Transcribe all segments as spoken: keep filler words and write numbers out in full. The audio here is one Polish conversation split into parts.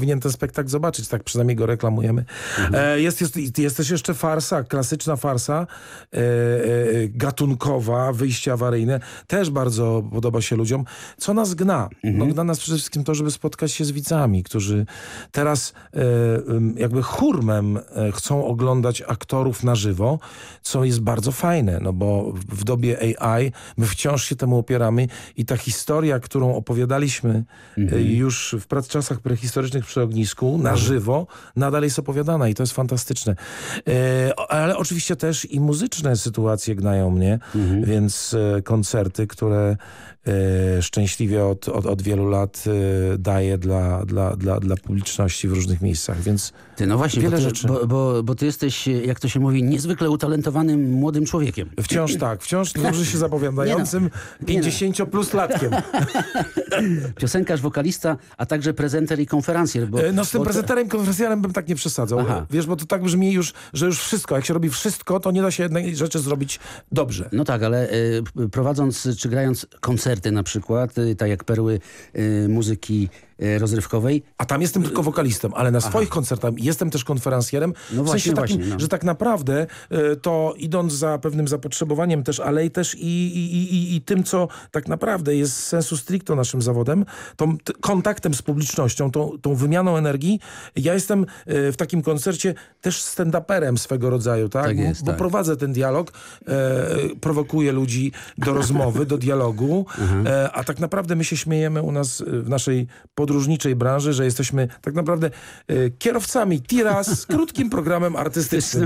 powinien ten spektakl zobaczyć, tak przynajmniej go reklamujemy. Mhm. E, jest, jest, jest też jeszcze farsa, klasyczna farsa, e, e, gatunkowa, wyjście awaryjne. Też bardzo podoba się ludziom. Co nas gna? Mhm. No, gna nas przede wszystkim to, żeby spotkać się z widzami, którzy teraz e, jakby hurmem e, chcą oglądać aktorów na żywo, co jest bardzo fajne, no bo w dobie A I my wciąż się temu opieramy i ta historia, którą opowiadaliśmy mhm. już w prac czasach prehistorycznych przy ognisku, na żywo, nadal jest opowiadana i to jest fantastyczne. E, ale oczywiście też i muzyczne sytuacje gnają mnie, mhm. więc e, koncerty, które e, szczęśliwie od, od, od wielu lat e, daję dla, dla, dla, dla publiczności w różnych miejscach, więc ty, no właśnie, wiele bo ty, rzeczy. Bo, bo, bo ty jesteś, jak to się mówi, niezwykle utalentowanym młodym człowiekiem. Wciąż tak, wciąż dobrze się zapowiadającym pięćdziesięciu plus latkiem. Piosenkarz, wokalista, a także prezenter i konferencjer. Bo, no z tym bo... prezenterem i konferencjerem bym tak nie przesadzał. Aha. Wiesz, bo to tak brzmi już, że już wszystko. Jak się robi wszystko, to nie da się jednej rzeczy zrobić dobrze. No tak, ale y, prowadząc czy grając koncerty na przykład, y, tak jak perły y, muzyki rozrywkowej. A tam jestem tylko wokalistą, ale na Aha. swoich koncertach jestem też konferencjerem. No w właśnie, sensie takim, właśnie, no. że tak naprawdę to idąc za pewnym zapotrzebowaniem też, ale i też i, i, i, i tym, co tak naprawdę jest sensu stricto naszym zawodem, tą kontaktem z publicznością, tą, tą wymianą energii. Ja jestem w takim koncercie też stand-uperem swego rodzaju, tak? tak jest, bo tak. prowadzę ten dialog, e, prowokuję ludzi do rozmowy, do dialogu, e, a tak naprawdę my się śmiejemy u nas w naszej podróżniczej branży, że jesteśmy tak naprawdę e, kierowcami tira z krótkim programem artystycznym.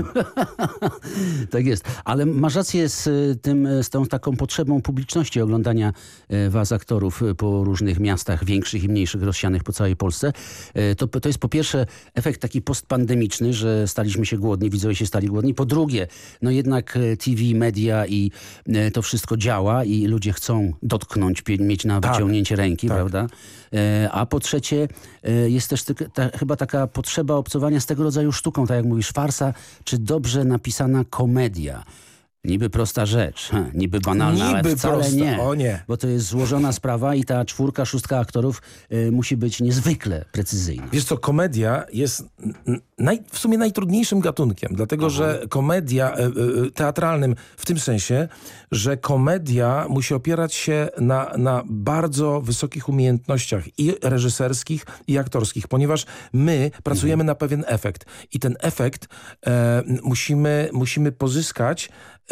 Tak jest. Ale masz rację z tym, z tą taką potrzebą publiczności oglądania was, aktorów, po różnych miastach, większych i mniejszych, rozsianych po całej Polsce. To, to jest po pierwsze efekt taki postpandemiczny, że staliśmy się głodni, widzowie się stali głodni. Po drugie, no jednak T V, media i to wszystko działa i ludzie chcą dotknąć, mieć na wyciągnięcie tak, ręki, tak. prawda? A po trzecie jest też ta, chyba taka potrzeba obcowania z tego rodzaju sztuką, tak jak mówisz, farsa, czy dobrze napisana komedia. Niby prosta rzecz, ha, niby banalna, niby ale wcale prosta. nie, O nie. Bo to jest złożona sprawa i ta czwórka, szóstka aktorów y, musi być niezwykle precyzyjna. Wiesz co, komedia jest naj, w sumie najtrudniejszym gatunkiem, dlatego Aha. że komedia y, y, teatralnym w tym sensie, że komedia musi opierać się na, na bardzo wysokich umiejętnościach i reżyserskich, i aktorskich, ponieważ my pracujemy mhm. na pewien efekt i ten efekt e, musimy, musimy pozyskać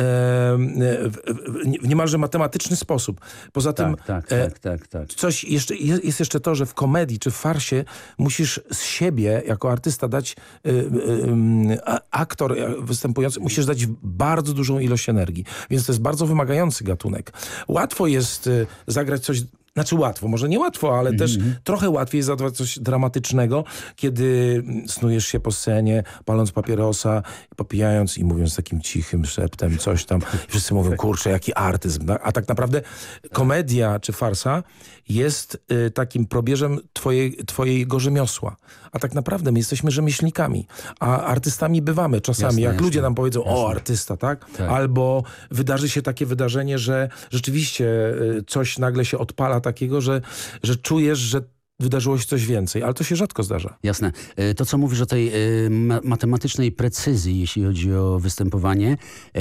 w niemalże matematyczny sposób. Poza tak, tym tak, tak, tak, tak. coś jeszcze, jest jeszcze to, że w komedii czy w farsie musisz z siebie jako artysta dać y, y, y, aktor występujący, musisz dać bardzo dużą ilość energii. Więc to jest bardzo wymagający gatunek. Łatwo jest y, zagrać coś. Znaczy łatwo, może nie łatwo, ale mm-hmm. też trochę łatwiej zagrać coś dramatycznego, kiedy snujesz się po scenie, paląc papierosa, popijając i mówiąc takim cichym szeptem coś tam. I wszyscy mówią, kurczę, jaki artyzm. A tak naprawdę komedia czy farsa jest y, takim probierzem twojej, twojego rzemiosła. A tak naprawdę my jesteśmy rzemieślnikami, a artystami bywamy czasami. Jasne, jak jasne, ludzie nam powiedzą, jasne. o artysta, tak? tak? Albo wydarzy się takie wydarzenie, że rzeczywiście y, coś nagle się odpala takiego, że, że czujesz, że wydarzyło się coś więcej, ale to się rzadko zdarza. Jasne. To, co mówisz o tej ma matematycznej precyzji, jeśli chodzi o występowanie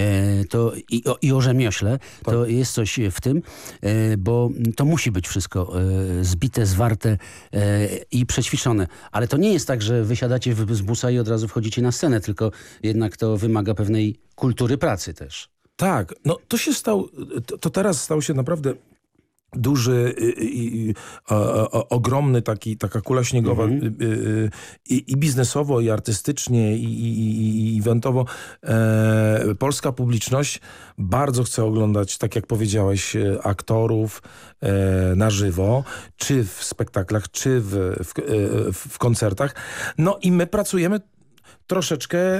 to i, o, i o rzemiośle, tak. to jest coś w tym, bo to musi być wszystko zbite, zwarte i przećwiczone. Ale to nie jest tak, że wysiadacie z busa i od razu wchodzicie na scenę, tylko jednak to wymaga pewnej kultury pracy też. Tak. No to się stał, to, to teraz stał się naprawdę duży i, i, i o, o, ogromny taki, taka kula śniegowa mm-hmm. i, i, i biznesowo, i artystycznie, i, i, i eventowo. E, polska publiczność bardzo chce oglądać, tak jak powiedziałeś, aktorów e, na żywo, czy w spektaklach, czy w, w, w, w koncertach. No i my pracujemy troszeczkę,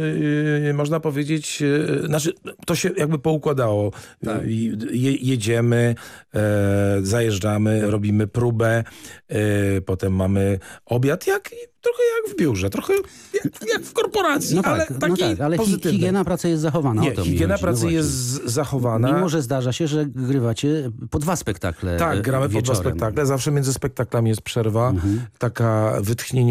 y, można powiedzieć, y, znaczy to się jakby poukładało. Tak. Je, jedziemy, e, zajeżdżamy, robimy próbę, e, potem mamy obiad, jak, trochę jak w biurze, trochę jak, jak w korporacji, no ale tak, taki no tak, ale pozytywny. Higiena pracy jest zachowana. Nie, o to higiena mi pracy no jest zachowana. Mimo, że zdarza się, że grywacie po dwa spektakle Tak, gramy wieczorem. po dwa spektakle. Zawsze między spektaklami jest przerwa, mhm. taka wytchnienie